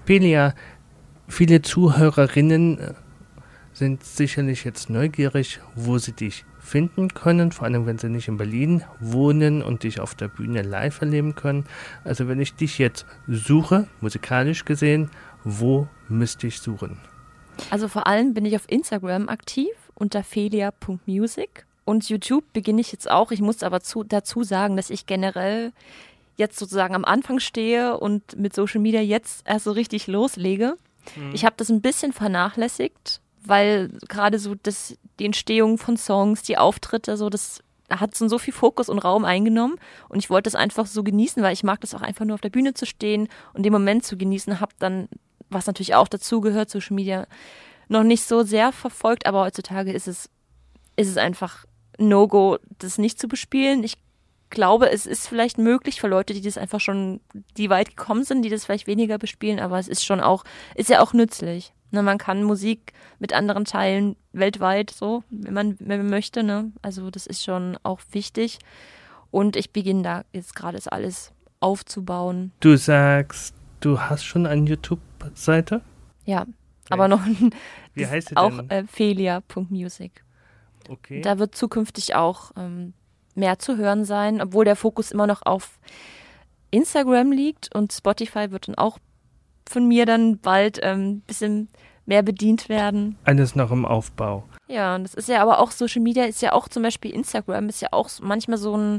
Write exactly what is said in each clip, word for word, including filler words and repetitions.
Felia, viele Zuhörerinnen sind sicherlich jetzt neugierig, wo sie dich finden können, vor allem wenn sie nicht in Berlin wohnen und dich auf der Bühne live erleben können. Also wenn ich dich jetzt suche, musikalisch gesehen, wo müsste ich suchen? Also vor allem bin ich auf Instagram aktiv unter felia punkt music und YouTube beginne ich jetzt auch. Ich muss aber zu, dazu sagen, dass ich generell jetzt sozusagen am Anfang stehe und mit Social Media jetzt erst so richtig loslege. Mhm. Ich habe das ein bisschen vernachlässigt, weil gerade so das, die Entstehung von Songs, die Auftritte, so das hat so, so viel Fokus und Raum eingenommen und ich wollte es einfach so genießen, weil ich mag das auch einfach nur auf der Bühne zu stehen und den Moment zu genießen, habe dann, was natürlich auch dazu gehört, Social Media noch nicht so sehr verfolgt, aber heutzutage ist es, ist es einfach No-Go, das nicht zu bespielen. Ich glaube, es ist vielleicht möglich für Leute, die das einfach schon, die weit gekommen sind, die das vielleicht weniger bespielen, aber es ist schon auch, ist ja auch nützlich. Ne, man kann Musik mit anderen teilen, weltweit so, wenn man, wenn man möchte. Ne? Also das ist schon auch wichtig. Und ich beginne da jetzt gerade das alles aufzubauen. Du sagst, du hast schon eine YouTube-Seite? Ja, ja. Aber noch Wie heißt sie auch denn? äh, felia punkt music. Okay. Da wird zukünftig auch ähm, mehr zu hören sein, obwohl der Fokus immer noch auf Instagram liegt und Spotify wird dann auch von mir dann bald ein ähm, bisschen mehr bedient werden. Alles noch im Aufbau. Ja, und das ist ja aber auch, Social Media ist ja auch zum Beispiel Instagram, ist ja auch manchmal so ein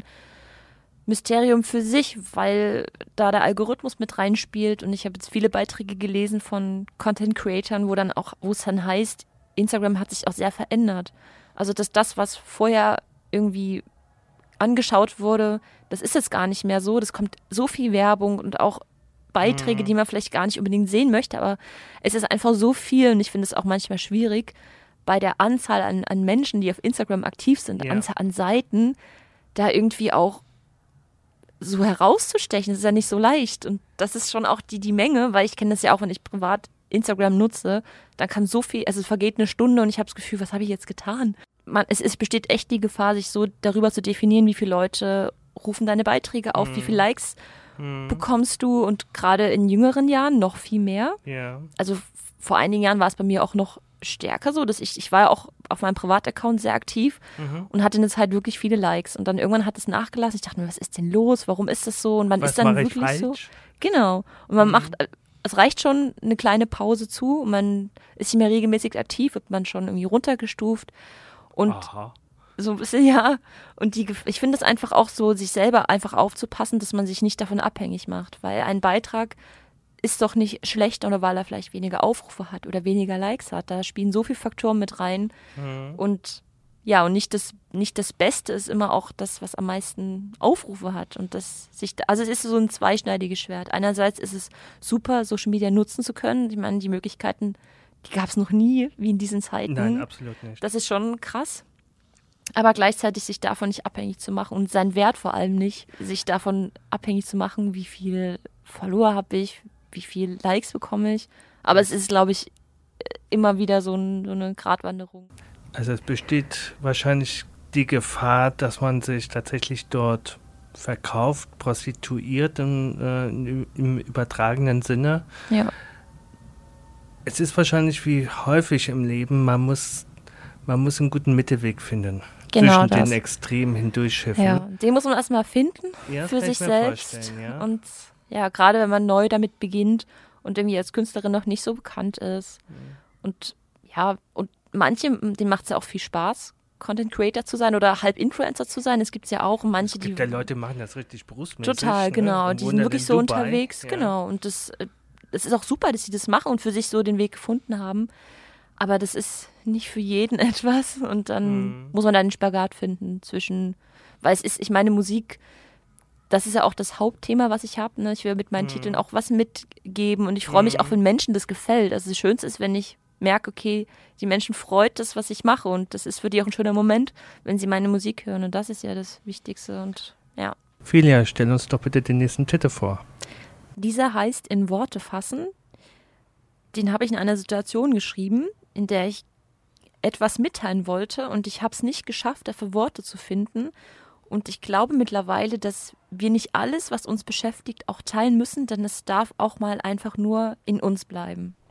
Mysterium für sich, weil da der Algorithmus mit reinspielt und ich habe jetzt viele Beiträge gelesen von Content-Creatern, wo dann auch, wo es dann heißt, Instagram hat sich auch sehr verändert. Also dass das, was vorher irgendwie angeschaut wurde, das ist jetzt gar nicht mehr so, das kommt so viel Werbung und auch Beiträge, die man vielleicht gar nicht unbedingt sehen möchte, aber es ist einfach so viel und ich finde es auch manchmal schwierig, bei der Anzahl an, an Menschen, die auf Instagram aktiv sind, ja. Anzahl an Seiten, da irgendwie auch so herauszustechen. Das ist ja nicht so leicht und das ist schon auch die, die Menge, weil ich kenne das ja auch, wenn ich privat Instagram nutze, dann kann so viel, also es vergeht eine Stunde und ich habe das Gefühl, was habe ich jetzt getan? Man, es, es besteht echt die Gefahr, sich so darüber zu definieren, wie viele Leute rufen deine Beiträge auf, mhm. wie viele Likes Mhm. bekommst du und gerade in jüngeren Jahren noch viel mehr. Ja. Also vor einigen Jahren war es bei mir auch noch stärker so, dass ich, ich war ja auch auf meinem Privataccount sehr aktiv mhm. und hatte in der Zeit wirklich viele Likes und dann irgendwann hat es nachgelassen. Ich dachte mir, was ist denn los? Warum ist das so? Und man was ist dann mache ich wirklich falsch? so. Genau. Und man mhm. macht, es reicht schon eine kleine Pause zu und man ist nicht mehr regelmäßig aktiv, wird man schon irgendwie runtergestuft und Aha. so ein bisschen, ja. Und die, ich finde es einfach auch so, sich selber einfach aufzupassen, dass man sich nicht davon abhängig macht. Weil ein Beitrag ist doch nicht schlechter, oder weil er vielleicht weniger Aufrufe hat oder weniger Likes hat. Da spielen so viele Faktoren mit rein. Mhm. Und ja, und nicht das, nicht das Beste ist immer auch das, was am meisten Aufrufe hat. Und das sich, also es ist so ein zweischneidiges Schwert. Einerseits ist es super, Social Media nutzen zu können. Ich meine, die Möglichkeiten, die gab es noch nie, wie in diesen Zeiten. Nein, absolut nicht. Das ist schon krass. Aber gleichzeitig sich davon nicht abhängig zu machen und seinen Wert vor allem nicht, sich davon abhängig zu machen, wie viel Follower habe ich, wie viel Likes bekomme ich. Aber es ist, glaube ich, immer wieder so, ein, so eine Gratwanderung. Also es besteht wahrscheinlich die Gefahr, dass man sich tatsächlich dort verkauft, prostituiert im, äh, im übertragenen Sinne. Ja. Es ist wahrscheinlich wie häufig im Leben, man muss, man muss einen guten Mittelweg finden. Genau zwischen das. den Extremen hindurchschiffen. Ja, den muss man erstmal finden ja, für sich selbst. Ja. Und ja, gerade wenn man neu damit beginnt und irgendwie als Künstlerin noch nicht so bekannt ist. Mhm. Und ja, und manche, denen macht es ja auch viel Spaß, Content Creator zu sein oder halb Influencer zu sein. Es gibt es ja auch. Manche, es gibt die ja Leute, die machen das richtig berufsmäßig. Total, genau. Ne? Die sind wirklich so Dubai. unterwegs. Ja. Genau. Und das, das ist auch super, dass sie das machen und für sich so den Weg gefunden haben. Aber das ist nicht für jeden etwas und dann hm. muss man da einen Spagat finden zwischen, weil es ist, ich meine, Musik, das ist ja auch das Hauptthema, was ich habe. Ne? Ich will mit meinen hm. Titeln auch was mitgeben und ich freue mich hm. auch, wenn Menschen das gefällt. Also das Schönste ist, wenn ich merke, okay, die Menschen freut das, was ich mache und das ist für die auch ein schöner Moment, wenn sie meine Musik hören und das ist ja das Wichtigste und ja. Felia, stell uns doch bitte den nächsten Titel vor. Dieser heißt In Worte fassen. Den habe ich in einer Situation geschrieben, in der ich etwas mitteilen wollte und ich habe es nicht geschafft, dafür Worte zu finden Und ich glaube mittlerweile, dass wir nicht alles, was uns beschäftigt, auch teilen müssen, denn es darf auch mal einfach nur in uns bleiben.